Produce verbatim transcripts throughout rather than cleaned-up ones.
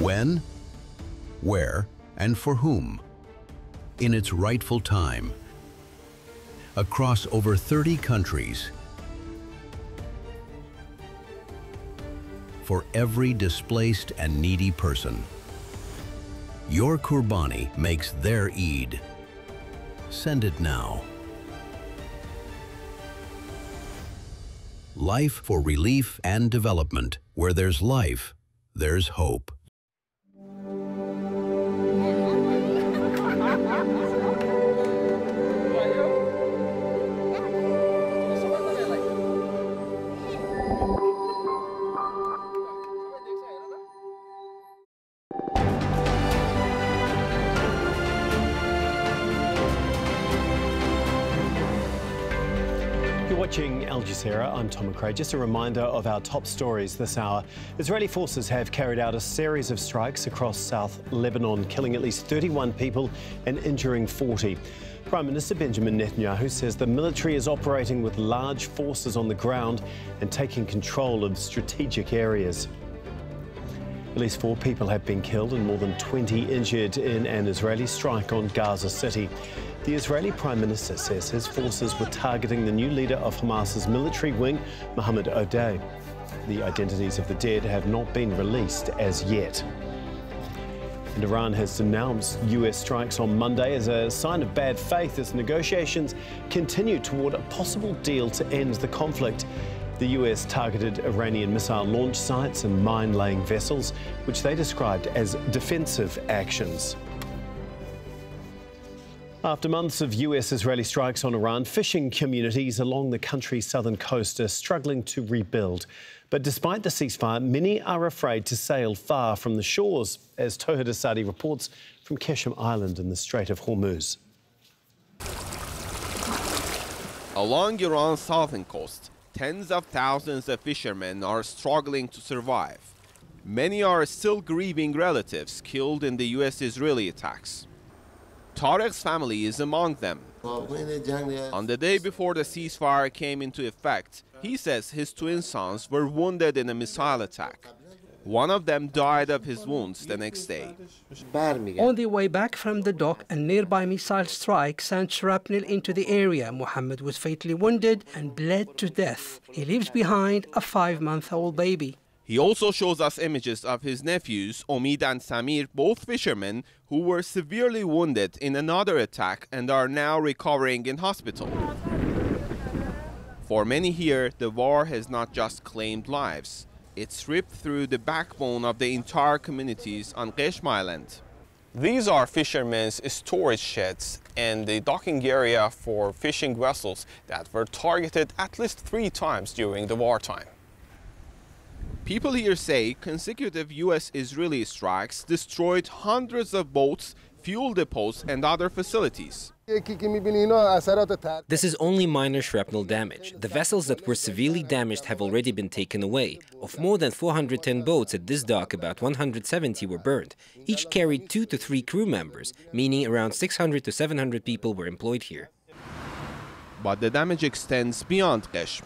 When, where, and for whom? In its rightful time. Across over thirty countries. For every displaced and needy person. Your Qurbani makes their Eid. Send it now. Life for relief and development. Where there's life, there's hope. Watching Al Jazeera, I'm Tom McRae. Just a reminder of our top stories this hour. Israeli forces have carried out a series of strikes across South Lebanon, killing at least thirty-one people and injuring forty. Prime Minister Benjamin Netanyahu says the military is operating with large forces on the ground and taking control of strategic areas. At least four people have been killed and more than twenty injured in an Israeli strike on Gaza City. The Israeli Prime Minister says his forces were targeting the new leader of Hamas's military wing, Mohammed Odeh. The identities of the dead have not been released as yet. And Iran has denounced U S strikes on Monday as a sign of bad faith as negotiations continue toward a possible deal to end the conflict. The U S targeted Iranian missile launch sites and mine-laying vessels, which they described as defensive actions. After months of U S-Israeli strikes on Iran, fishing communities along the country's southern coast are struggling to rebuild. But despite the ceasefire, many are afraid to sail far from the shores, as Tohid Asadi reports from Keshem Island in the Strait of Hormuz. Along Iran's southern coast, tens of thousands of fishermen are struggling to survive. Many are still grieving relatives killed in the U S-Israeli attacks. Tarek's family is among them. On the day before the ceasefire came into effect, he says his twin sons were wounded in a missile attack. One of them died of his wounds the next day. On the way back from the dock, a nearby missile strike sent shrapnel into the area. Mohammed was fatally wounded and bled to death. He leaves behind a five-month-old baby. He also shows us images of his nephews, Omid and Samir, both fishermen, who were severely wounded in another attack and are now recovering in hospital. For many here, the war has not just claimed lives. It's ripped through the backbone of the entire communities on Keshem Island. These are fishermen's storage sheds and the docking area for fishing vessels that were targeted at least three times during the wartime. People here say consecutive U S-Israeli strikes destroyed hundreds of boats, fuel depots, and other facilities. This is only minor shrapnel damage. The vessels that were severely damaged have already been taken away. Of more than four hundred ten boats at this dock, about one hundred seventy were burned. Each carried two to three crew members, meaning around six hundred to seven hundred people were employed here. But the damage extends beyond Keshem.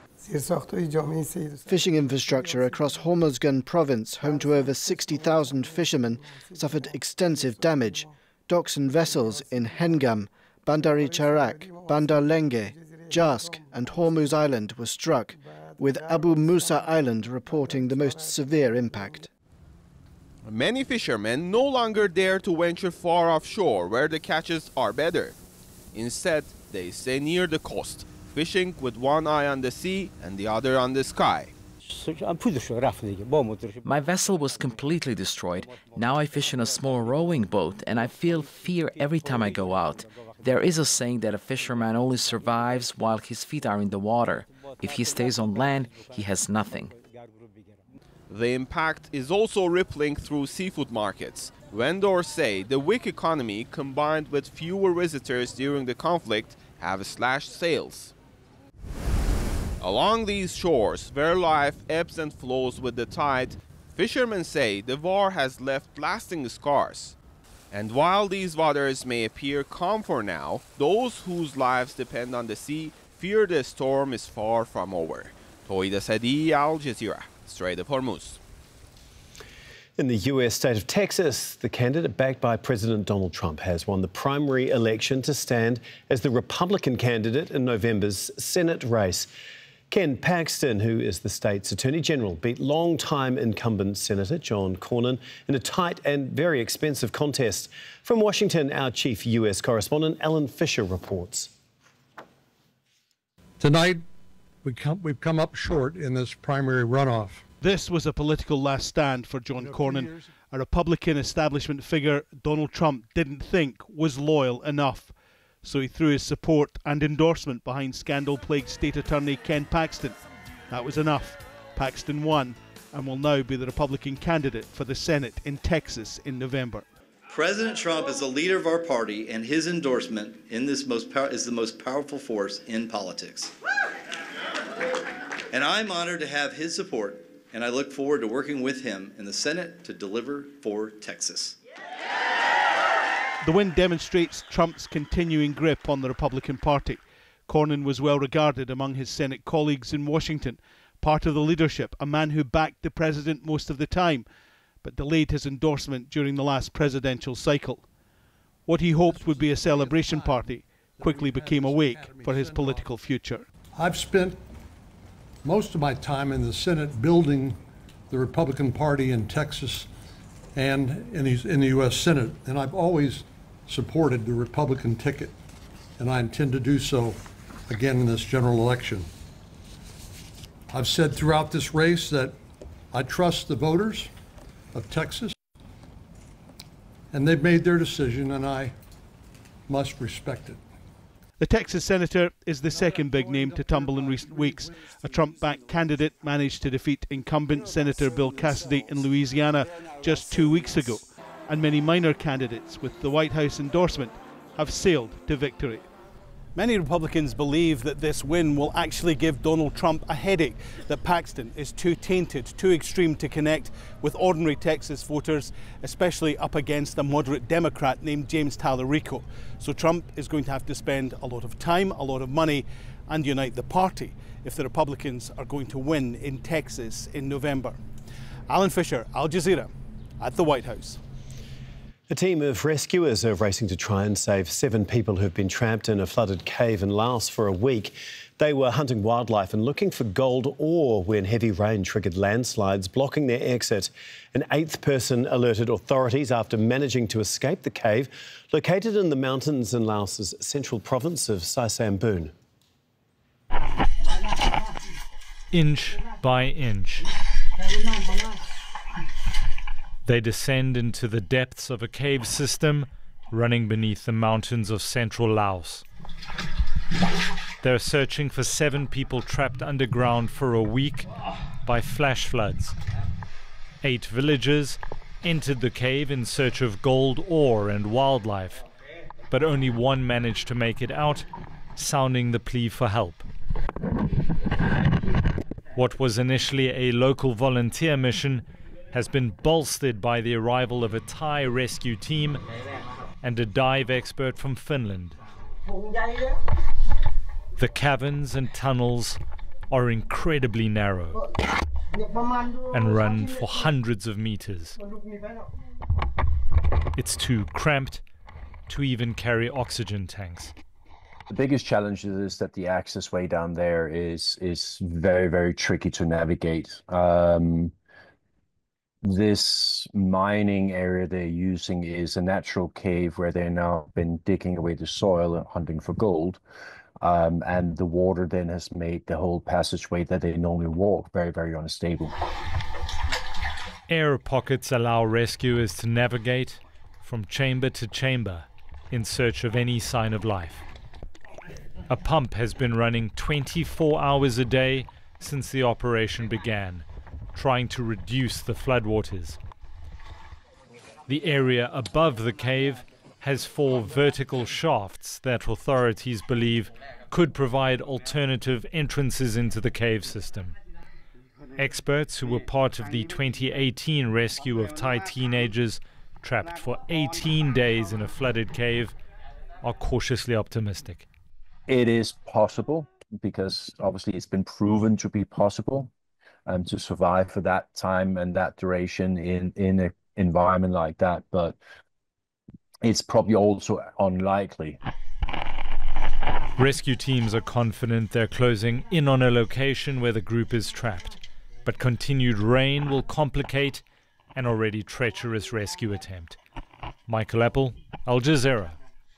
Fishing infrastructure across Hormozgan province, home to over sixty thousand fishermen, suffered extensive damage. Docks and vessels in Hengam, Bandar-e Charak, Bandar Lenge, Jask and Hormuz Island were struck, with Abu Musa Island reporting the most severe impact. Many fishermen no longer dare to venture far offshore where the catches are better. Instead, they stay near the coast, fishing with one eye on the sea and the other on the sky. My vessel was completely destroyed. Now I fish in a small rowing boat and I feel fear every time I go out. There is a saying that a fisherman only survives while his feet are in the water. If he stays on land, he has nothing. The impact is also rippling through seafood markets. Vendors say the weak economy combined with fewer visitors during the conflict have slashed sales. Along these shores, where life ebbs and flows with the tide, fishermen say the war has left lasting scars. And while these waters may appear calm for now, those whose lives depend on the sea fear the storm is far from over. Tohid Asadi, Al Jazeera, Strait of Hormuz. In the U S state of Texas, the candidate backed by President Donald Trump has won the primary election to stand as the Republican candidate in November's Senate race. Ken Paxton, who is the state's Attorney General, beat long-time incumbent Senator John Cornyn in a tight and very expensive contest. From Washington, our chief U S correspondent, Alan Fisher, reports. Tonight, we come, we've come up short in this primary runoff. This was a political last stand for John Cornyn, a Republican establishment figure Donald Trump didn't think was loyal enough. So he threw his support and endorsement behind scandal-plagued State Attorney Ken Paxton. That was enough. Paxton won and will now be the Republican candidate for the Senate in Texas in November. President Trump is the leader of our party, and his endorsement in this most pow- is the most powerful force in politics. And I'm honored to have his support, and I look forward to working with him in the Senate to deliver for Texas. The win demonstrates Trump's continuing grip on the Republican Party. Cornyn was well regarded among his Senate colleagues in Washington, part of the leadership, a man who backed the president most of the time, but delayed his endorsement during the last presidential cycle. What he hoped would be a celebration party quickly became a wake for his political future. I've spent most of my time in the Senate building the Republican Party in Texas and in the, in the U S Senate, and I've always supported the Republican ticket, and I intend to do so again in this general election. I've said throughout this race that I trust the voters of Texas, and they've made their decision, and I must respect it. The Texas senator is the second big name to tumble in recent weeks. A Trump-backed candidate managed to defeat incumbent Senator Bill Cassidy in Louisiana just two weeks ago, and many minor candidates with the White House endorsement have sailed to victory. Many Republicans believe that this win will actually give Donald Trump a headache, that Paxton is too tainted, too extreme to connect with ordinary Texas voters, especially up against a moderate Democrat named James Tallarico. So Trump is going to have to spend a lot of time, a lot of money, and unite the party if the Republicans are going to win in Texas in November. Alan Fisher, Al Jazeera, at the White House. A team of rescuers are racing to try and save seven people who've been trapped in a flooded cave in Laos for a week. They were hunting wildlife and looking for gold ore when heavy rain triggered landslides, blocking their exit. An eighth person alerted authorities after managing to escape the cave, located in the mountains in Laos's central province of Saisambun. Inch by inch, they descend into the depths of a cave system running beneath the mountains of central Laos. They're searching for seven people trapped underground for a week by flash floods. Eight villagers entered the cave in search of gold ore and wildlife, but only one managed to make it out, sounding the plea for help. What was initially a local volunteer mission has been bolstered by the arrival of a Thai rescue team and a dive expert from Finland. The caverns and tunnels are incredibly narrow and run for hundreds of meters. It's too cramped to even carry oxygen tanks. The biggest challenge is that the access way down there is is very, very tricky to navigate. Um, This mining area they're using is a natural cave where they've now been digging away the soil and hunting for gold. Um, and the water then has made the whole passageway that they normally walk very, very unstable. Air pockets allow rescuers to navigate from chamber to chamber in search of any sign of life. A pump has been running twenty-four hours a day since the operation began, trying to reduce the floodwaters. The area above the cave has four vertical shafts that authorities believe could provide alternative entrances into the cave system. Experts who were part of the twenty eighteen rescue of Thai teenagers trapped for eighteen days in a flooded cave are cautiously optimistic. It is possible because obviously it's been proven to be possible. um, to survive for that time and that duration in, in an environment like that. But it's probably also unlikely. Rescue teams are confident they're closing in on a location where the group is trapped. But continued rain will complicate an already treacherous rescue attempt. Michael Apple, Al Jazeera.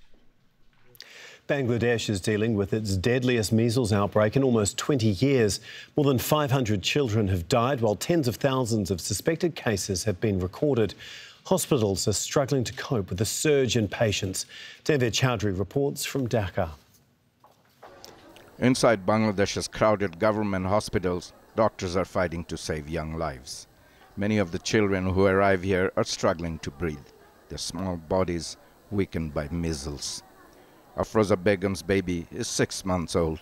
Bangladesh is dealing with its deadliest measles outbreak in almost twenty years. More than five hundred children have died, while tens of thousands of suspected cases have been recorded. Hospitals are struggling to cope with the surge in patients. David Chowdhury reports from Dhaka. Inside Bangladesh's crowded government hospitals, doctors are fighting to save young lives. Many of the children who arrive here are struggling to breathe, their small bodies weakened by measles. Afroza Begum's baby is six months old.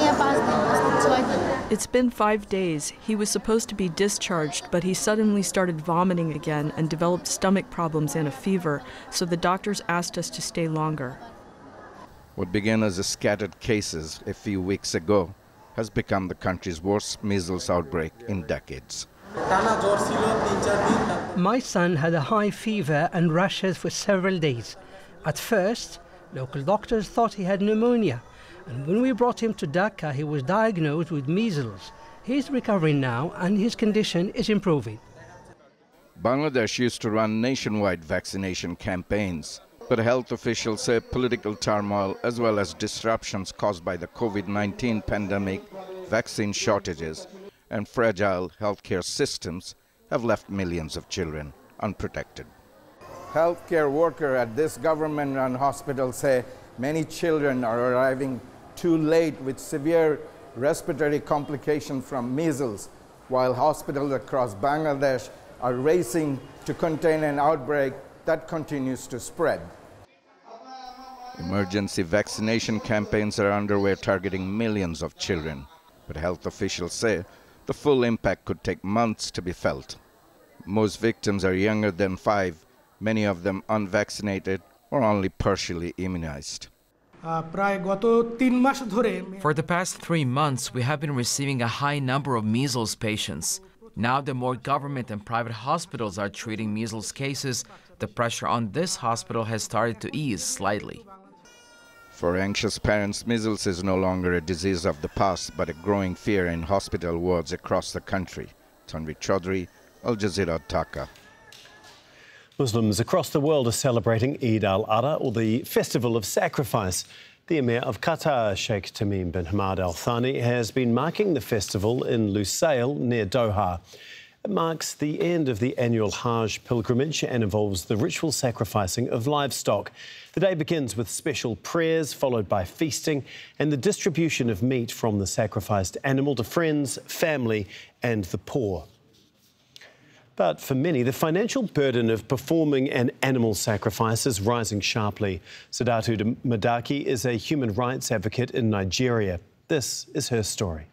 It's been five days. He was supposed to be discharged, but he suddenly started vomiting again and developed stomach problems and a fever, so the doctors asked us to stay longer. What began as a scattered cases a few weeks ago has become the country's worst measles outbreak in decades. My son had a high fever and rashes for several days. At first, local doctors thought he had pneumonia, and when we brought him to Dhaka, he was diagnosed with measles. He's recovering now, and his condition is improving. Bangladesh used to run nationwide vaccination campaigns, but health officials say political turmoil as well as disruptions caused by the COVID nineteen pandemic, vaccine shortages, and fragile healthcare systems have left millions of children unprotected. Healthcare workers at this government-run hospital say many children are arriving too late with severe respiratory complications from measles, while hospitals across Bangladesh are racing to contain an outbreak that continues to spread. Emergency vaccination campaigns are underway targeting millions of children, but health officials say the full impact could take months to be felt. Most victims are younger than five, many of them unvaccinated or only partially immunized. For the past three months, we have been receiving a high number of measles patients. Now that more government and private hospitals are treating measles cases, the pressure on this hospital has started to ease slightly. For anxious parents, measles is no longer a disease of the past, but a growing fear in hospital wards across the country. Tanvi Chaudhary, Al Jazeera, Dhaka. Muslims across the world are celebrating Eid al-Adha, or the Festival of Sacrifice. The Emir of Qatar, Sheikh Tamim bin Hamad Al Thani, has been marking the festival in Lusail near Doha. It marks the end of the annual Hajj pilgrimage and involves the ritual sacrificing of livestock. The day begins with special prayers, followed by feasting and the distribution of meat from the sacrificed animal to friends, family and the poor. But for many, the financial burden of performing an animal sacrifice is rising sharply. Sadatu Madaki is a human rights advocate in Nigeria. This is her story.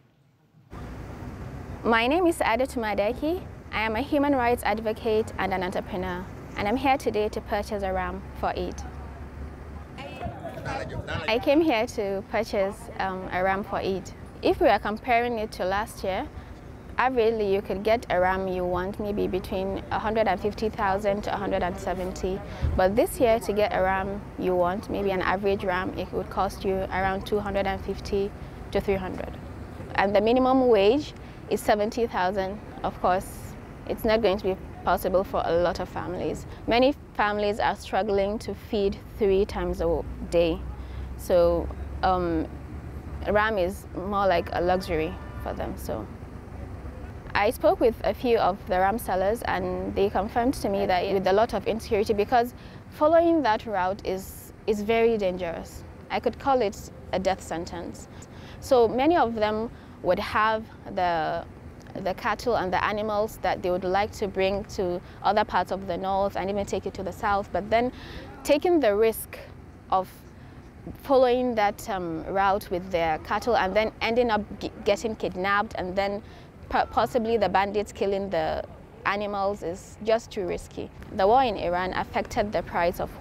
My name is Sadatu Madaki. I am a human rights advocate and an entrepreneur, and I'm here today to purchase a ram for Eid. I came here to purchase um, a ram for Eid. If we are comparing it to last year, averagely, you could get a ram you want maybe between one hundred fifty thousand to one hundred seventy. But this year, to get a ram you want, maybe an average ram, it would cost you around two hundred fifty to three hundred. And the minimum wage is seventy thousand. Of course, it's not going to be possible for a lot of families. Many families are struggling to feed three times a day. So um, a ram is more like a luxury for them. So I spoke with a few of the ram sellers, and they confirmed to me that with a lot of insecurity, because following that route is, is very dangerous. I could call it a death sentence. So many of them would have the, the cattle and the animals that they would like to bring to other parts of the north and even take it to the south, but then taking the risk of following that um, route with their cattle and then ending up getting kidnapped and then possibly the bandits killing the animals is just too risky. The war in Iran affected the price of